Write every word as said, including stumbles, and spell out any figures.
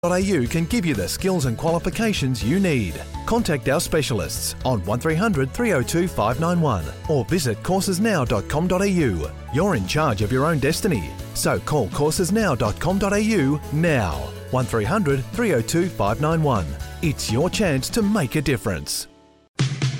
.au can give you the skills and qualifications you need. Contact our specialists on one three hundred three oh two five nine one or visit courses now dot com dot a u. You're in charge of your own destiny, so call courses now dot com dot a u now. one three hundred three oh two five nine one. It's your chance to make a difference.